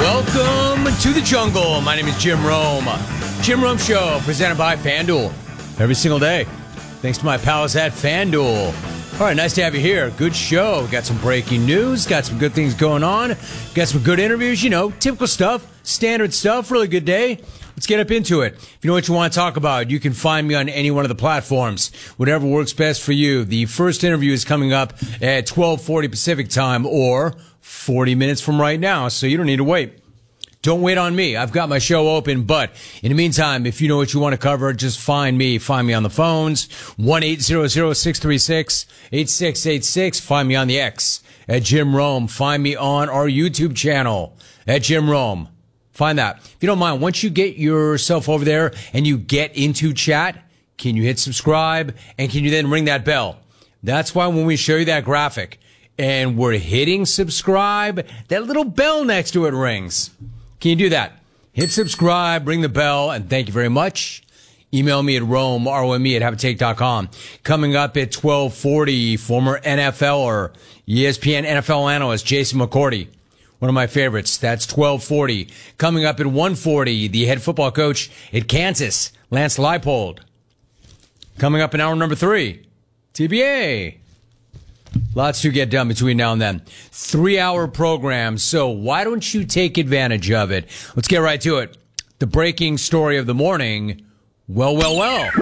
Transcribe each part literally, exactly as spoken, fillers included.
Welcome to the jungle. My name is Jim Rome. Jim Rome Show, presented by FanDuel. Every single day. Thanks to my pals at FanDuel. All right, nice to have you here. Good show. Got some breaking news. Got some good things going on. Got some good interviews. You know, typical stuff. Standard stuff. Really good day. Let's get up into it. If you know what you want to talk about, you can find me on any one of the platforms. Whatever works best for you. The first interview is coming up at twelve forty Pacific time, or forty minutes from right now, so you don't need to wait. Don't wait on me. I've got my show open, but in the meantime, if you know what you want to cover, just find me. Find me on the phones, one eight hundred, six three six, eight six eight six. Find me on the X at Jim Rome. Find me on our YouTube channel at Jim Rome. Find that. If you don't mind, once you get yourself over there and you get into chat, can you hit subscribe, and can you then ring that bell? That's why when we show you that graphic and we're hitting subscribe, that little bell next to it rings. Can you do that? Hit subscribe, ring the bell, and thank you very much. Email me at Rome, R O M E, at Habitake dot com. Coming up at twelve forty, former N F L or E S P N N F L analyst Jason McCourty. One of my favorites. That's twelve forty. Coming up at one forty, the head football coach at Kansas, Lance Leipold. Coming up in hour number three, T B A. Lots to get done between now and then. Three-hour program, so why don't you take advantage of it? Let's get right to it. The breaking story of the morning. Well, well,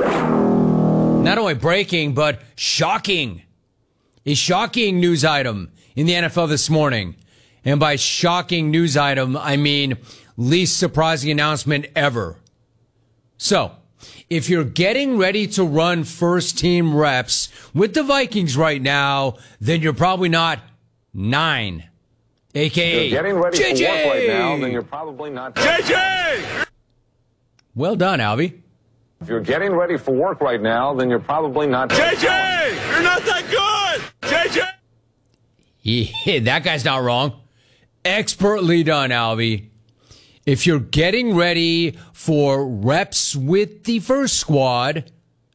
well. Not only breaking, but shocking. A shocking news item in the N F L this morning. And by shocking news item, I mean least surprising announcement ever. So, if you're getting ready to run first team reps with the Vikings right now, then you're probably not nine. A K A If you're getting ready J J. for work right now, then you're probably not J J! Well done, Albie. If you're getting ready for work right now, then you're probably not J J! You're not that good! J J! Yeah, that guy's not wrong. Expertly done, Albie. If you're getting ready for reps with the first squad,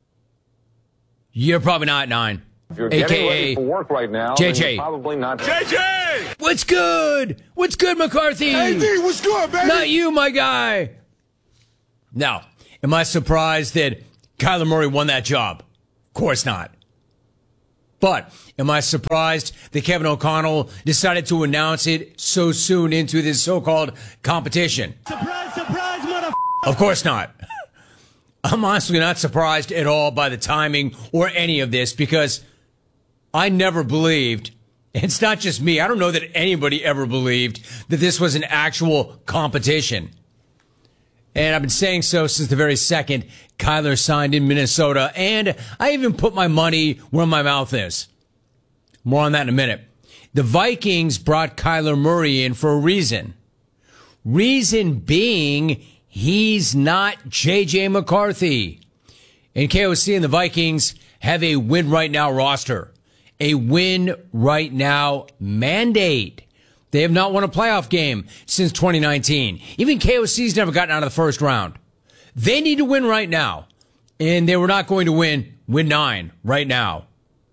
you're probably not nine. If you're getting A K A ready for work right now, J J. then you're probably not J J! What's good? What's good, McCarthy? Hey, D, what's good, baby? Not you, my guy. Now, am I surprised that Kyler Murray won that job? Of course not. But am I surprised that Kevin O'Connell decided to announce it so soon into this so-called competition? Surprise, surprise, motherfucker! Of course not. I'm honestly not surprised at all by the timing or any of this, because I never believed, and it's not just me, I don't know that anybody ever believed that this was an actual competition. And I've been saying so since the very second Kyler signed in Minnesota, and I even put my money where my mouth is. More on that in a minute. The Vikings brought Kyler Murray in for a reason. Reason being, he's not J J McCarthy. And K O C and the Vikings have a win right now roster. A win right now mandate. They have not won a playoff game since twenty nineteen. Even K O C's never gotten out of the first round. They need to win right now. And they were not going to win, win nine right now.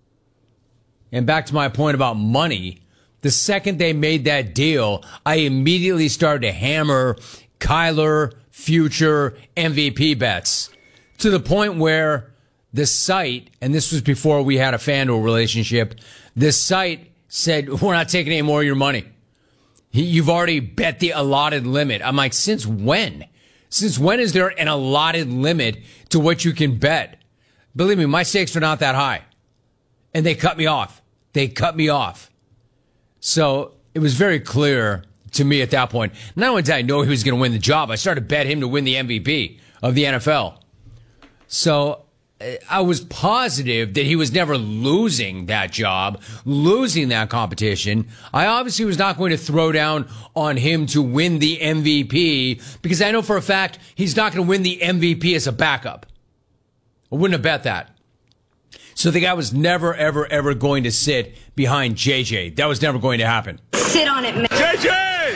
And back to my point about money, the second they made that deal, I immediately started to hammer Kyler future M V P bets, to the point where the site, and this was before we had a FanDuel relationship, the site said, we're not taking any more of your money. You've already bet the allotted limit. I'm like, since when? Since when is there an allotted limit to what you can bet? Believe me, my stakes are not that high. And they cut me off. They cut me off. So it was very clear to me at that point. Not only did I know he was going to win the job, I started to bet him to win the M V P of the N F L. So I was positive that he was never losing that job, losing that competition. I obviously was not going to throw down on him to win the M V P, because I know for a fact he's not going to win the M V P as a backup. I wouldn't have bet that. So the guy was never, ever, ever going to sit behind J J. That was never going to happen. Sit on it, man. J J!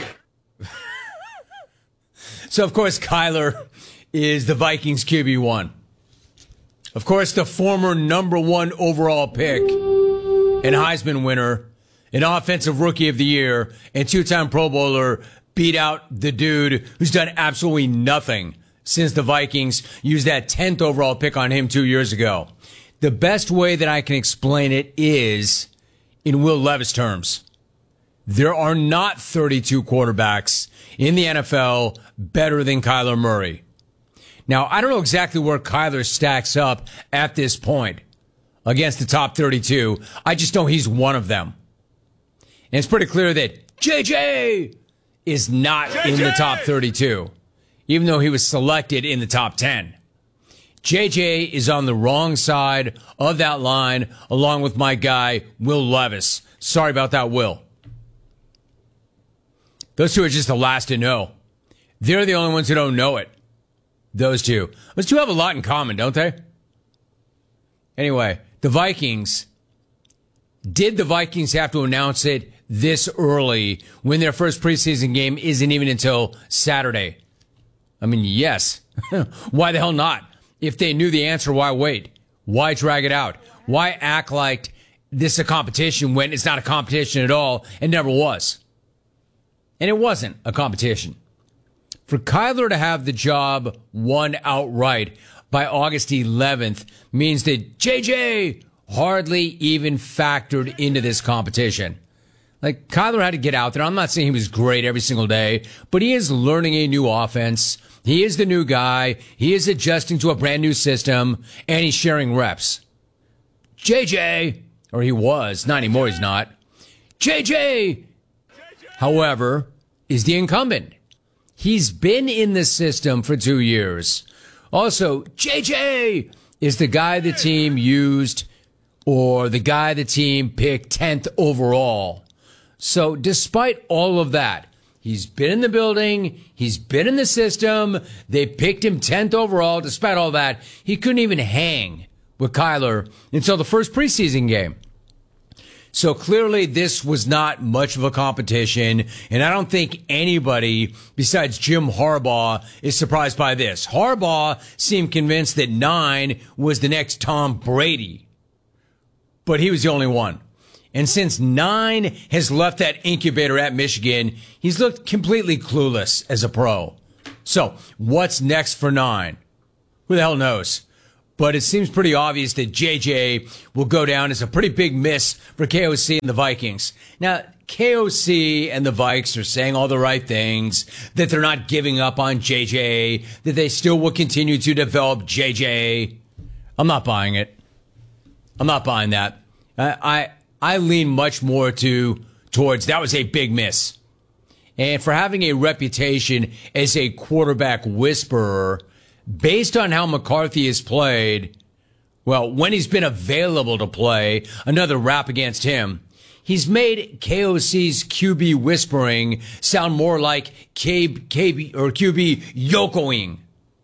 So, of course, Kyler is the Vikings Q B one. Of course, the former number one overall pick and Heisman winner, an offensive rookie of the year, and two-time Pro Bowler, beat out the dude who's done absolutely nothing since the Vikings used that tenth overall pick on him two years ago. The best way that I can explain it is in Will Levis terms. There are not thirty-two quarterbacks in the N F L better than Kyler Murray. Now, I don't know exactly where Kyler stacks up at this point against the top thirty-two. I just know he's one of them. And it's pretty clear that J J is not J J! In the top thirty-two, even though he was selected in the top ten. J J is on the wrong side of that line, along with my guy, Will Levis. Sorry about that, Will. Those two are just the last to know. They're the only ones who don't know it. Those two. Those two have a lot in common, don't they? Anyway, the Vikings. Did the Vikings have to announce it this early when their first preseason game isn't even until Saturday? I mean, yes. Why the hell not? If they knew the answer, why wait? Why drag it out? Why act like this is a competition when it's not a competition at all and never was? And it wasn't a competition. For Kyler to have the job won outright by August eleventh means that J J hardly even factored into this competition. Like, Kyler had to get out there. I'm not saying he was great every single day, but he is learning a new offense. He is the new guy. He is adjusting to a brand new system, and he's sharing reps. J J, or he was, not anymore, he's not. J J, however, is the incumbent. He's been in the system for two years. Also, J J is the guy the team used or the guy the team picked tenth overall. So despite all of that, he's been in the building. He's been in the system. They picked him tenth overall. Despite all that, he couldn't even hang with Kyler until the first preseason game. So clearly this was not much of a competition, and I don't think anybody besides Jim Harbaugh is surprised by this. Harbaugh seemed convinced that nine was the next Tom Brady, but he was the only one. And since nine has left that incubator at Michigan, he's looked completely clueless as a pro. So what's next for nine? Who the hell knows? But it seems pretty obvious that J J will go down as a pretty big miss for K O C and the Vikings. Now, K O C and the Vikes are saying all the right things, that they're not giving up on J J, that they still will continue to develop J J. I'm not buying it. I'm not buying that. I I, I lean much more to towards that was a big miss. And for having a reputation as a quarterback whisperer, based on how McCarthy has played, well, when he's been available to play, another rap against him, he's made K O C's Q B whispering sound more like K B or Q B yokoing.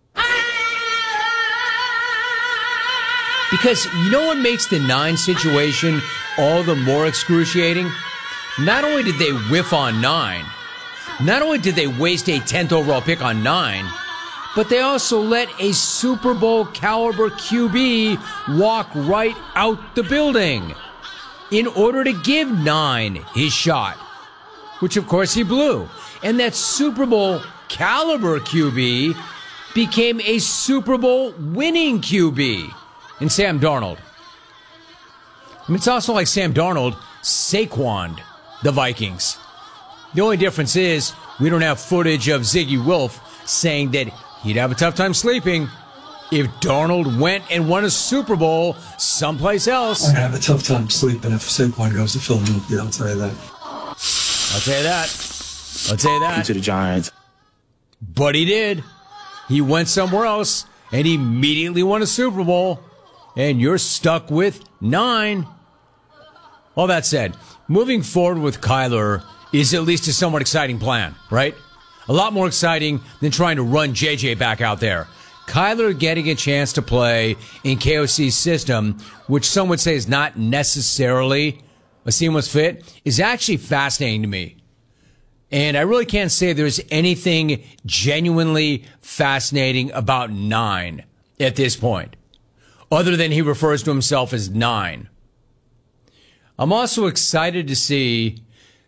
Because you know what makes the nine situation all the more excruciating? Not only did they whiff on nine, not only did they waste a tenth overall pick on nine, but they also let a Super Bowl caliber Q B walk right out the building in order to give nine his shot, which of course he blew. And that Super Bowl caliber Q B became a Super Bowl winning Q B in Sam Darnold. I mean, it's also like Sam Darnold Saquoned the Vikings. The only difference is we don't have footage of Ziggy Wolf saying that he'd have a tough time sleeping if Darnold went and won a Super Bowl someplace else. I'm going to have a tough time sleeping if Saquon goes to Philadelphia, I'll tell you that. I'll tell you that. I'll tell you that. To the Giants. But he did. He went somewhere else and he immediately won a Super Bowl. And you're stuck with nine. All that said, moving forward with Kyler is at least a somewhat exciting plan, right? A lot more exciting than trying to run J J back out there. Kyler getting a chance to play in K O C's system, which some would say is not necessarily a seamless fit, is actually fascinating to me. And I really can't say there's anything genuinely fascinating about nine at this point, other than he refers to himself as nine. I'm also excited to see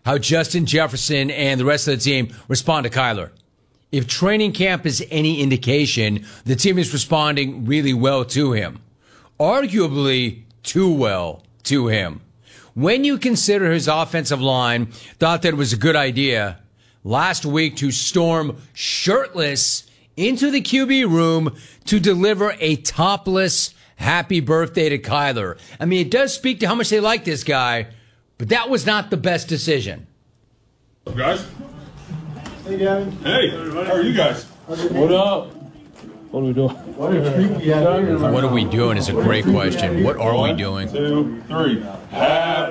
how Justin Jefferson and the rest of the team respond to Kyler. If training camp is any indication, the team is responding really well to him. Arguably too well to him. When you consider his offensive line thought that it was a good idea last week to storm shirtless into the Q B room to deliver a topless happy birthday to Kyler. I mean, it does speak to how much they like this guy, but that was not the best decision. What's up, guys? Hey, Gavin. Hey, how are you guys? What up? What are we doing? What a treat you have here. What are we doing is a great question. What are we doing? Two, three. Happy